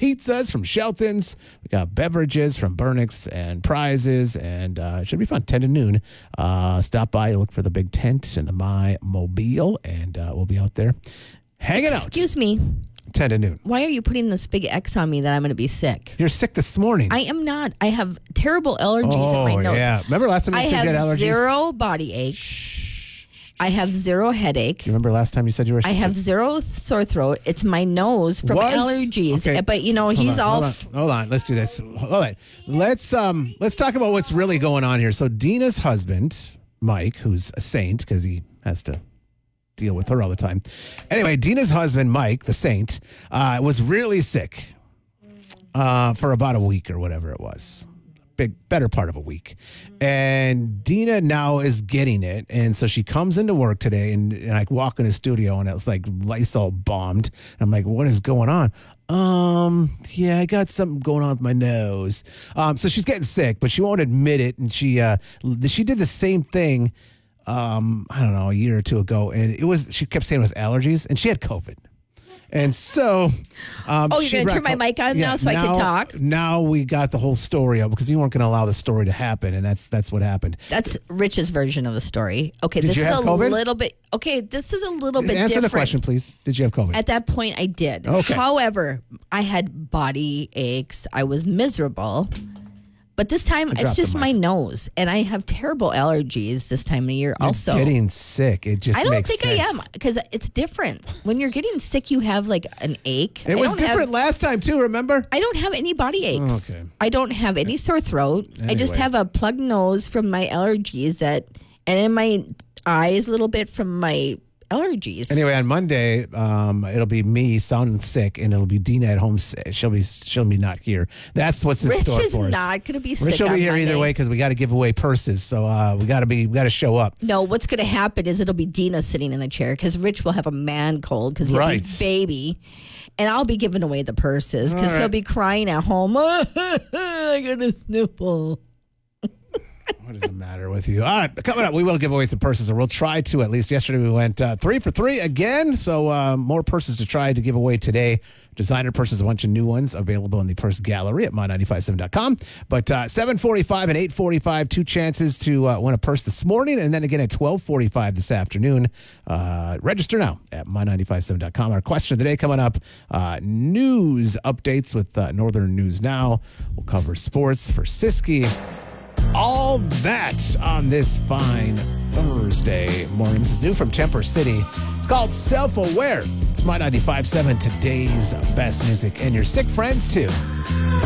pizzas from Shelton's. We got beverages from Burnix and prizes, and it should be fun. 10 to noon. Stop by, look for the big tent in the My Mobile, and we'll be out there hanging out. Excuse me. 10 to noon. Why are you putting this big X on me that I'm going to be sick? You're sick this morning. I am not. I have terrible allergies in my nose. Yeah. Remember last time you said you had allergies? I have 0 body aches. I have 0 headache. You remember last time you said you were sick? I have 0 sore throat. It's my nose from allergies. Okay. But, he's all... Hold on. Let's do this. Hold on. Let's talk about what's really going on here. So Dina's husband, Mike, who's a saint because he has to deal with her all the time. Anyway, Dina's husband, Mike, the saint, was really sick for about a week or whatever it was. Better part of a week. And Dina now is getting it. And so she comes into work today and I walk in the studio and it was like Lysol bombed. I'm like, what is going on? Yeah, I got something going on with my nose. So she's getting sick, but she won't admit it. And she did the same thing, I don't know, a year or two ago. And she kept saying it was allergies and she had COVID. And so, you're going to turn my mic on now so I can talk? Now we got the whole story up because you weren't going to allow the story to happen, and that's what happened. This Rich's version of the story. Okay, Did this you is have COVID? little bit. Okay, this is a little bit Answer different. the question, please. Did you have COVID? At that point, I did. Okay. However, I had body aches. I was miserable. But this time, it's just my nose. And I have terrible allergies this time of year also. You're getting sick. It just I don't makes think sense. I am because it's different. When you're getting sick, you have like an ache. It was different last time too, remember? I don't have any body aches. Okay. I don't have any sore throat. I just Anyway. have a plugged nose from my allergies and in my eyes a little bit from my allergies. Anyway, on Monday, it'll be me sounding sick, and it'll be Dina at home. She'll be not here. That's what's in Rich store is for us. not going to be sick. Rich will be here on either Monday. way because we got to give away purses. So we got to show up. No, what's going to happen is it'll be Dina sitting in the chair because Rich will have a man cold because he'll be Right. baby. And I'll be giving away the purses because All right. he'll be crying at home. I got a sniffle. What does it matter with you? All right, coming up, we will give away some purses, or we'll try to at least. Yesterday we went 3 for 3 again, so more purses to try to give away today. Designer purses, a bunch of new ones available in the purse gallery at my957.com. But 7:45 and 8:45, 2 chances to win a purse this morning, and then again at 12:45 this afternoon. Register now at my957.com. Our question of the day coming up, news updates with Northern News Now. We'll cover sports for Siski. All that on this fine Thursday morning. This is new from Temper City. It's called Self-Aware. It's My 95.7, today's best music, and your sick friends too.